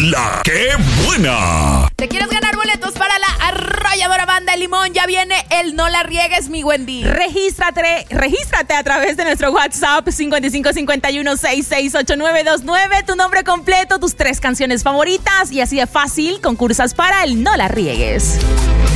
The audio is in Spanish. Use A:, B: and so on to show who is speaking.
A: La que buena.
B: ¿Te quieres ganar boletos para la arrolladora Banda El Limón? Ya viene el No La Riegues, mi Wendy.
C: Regístrate a través de nuestro WhatsApp 5551668929, tu nombre completo, tus 3 canciones favoritas y así de fácil concursas para el No La Riegues.